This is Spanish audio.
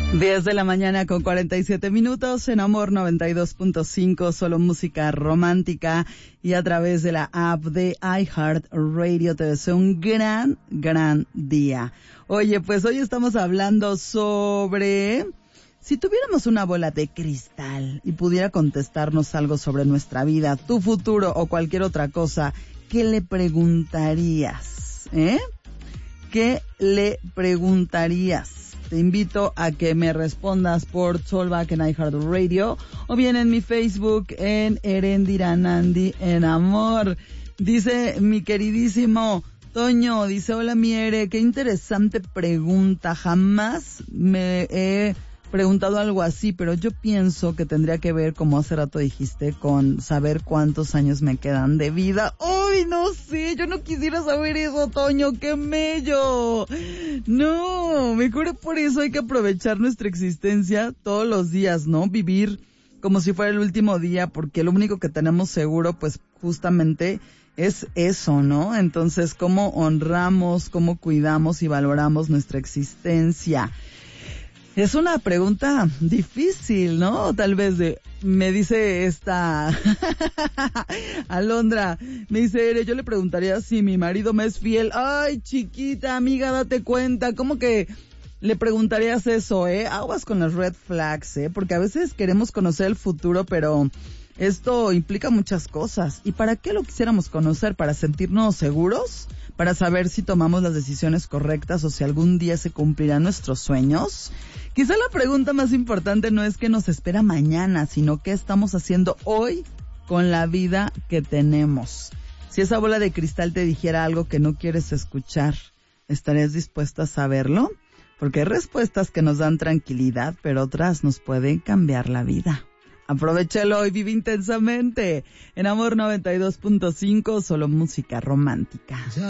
10 de la mañana con 47 minutos en Amor 92.5, solo música romántica, y a través de la app de iHeartRadio te deseo un gran día. Oye, pues hoy estamos hablando sobre si tuviéramos una bola de cristal y pudiera contestarnos algo sobre nuestra vida, tu futuro o cualquier otra cosa, ¿qué le preguntarías? ¿Qué le preguntarías? Te invito a que me respondas por Talkback en iHeartRadio o bien en mi Facebook en Erendira Nandi en Amor. Dice mi queridísimo Toño, dice, hola mi Ere, qué interesante pregunta. Jamás me he preguntado algo así, pero yo pienso que tendría que ver, como hace rato dijiste, con saber cuántos años me quedan de vida. ¡Ay, no sé! Yo no quisiera saber eso, Toño. ¡Qué mello! No, mejor por eso hay que aprovechar nuestra existencia todos los días, ¿no? Vivir como si fuera el último día, porque lo único que tenemos seguro, pues, justamente es eso, ¿no? Entonces, ¿cómo honramos, cómo cuidamos y valoramos nuestra existencia? Es una pregunta difícil, ¿no? Tal vez me dice esta Alondra, me dice, Ere, yo le preguntaría si mi marido me es fiel. Ay, chiquita, amiga, date cuenta. ¿Cómo que le preguntarías eso, Aguas con las red flags, porque a veces queremos conocer el futuro, pero esto implica muchas cosas. ¿Y para qué lo quisiéramos conocer? ¿Para sentirnos seguros? ¿Para saber si tomamos las decisiones correctas o si algún día se cumplirán nuestros sueños? Quizá la pregunta más importante no es qué nos espera mañana, sino qué estamos haciendo hoy con la vida que tenemos. Si esa bola de cristal te dijera algo que no quieres escuchar, ¿estarías dispuesta a saberlo? Porque hay respuestas que nos dan tranquilidad, pero otras nos pueden cambiar la vida. Aprovechalo y vive intensamente. En Amor 92.5, solo música romántica.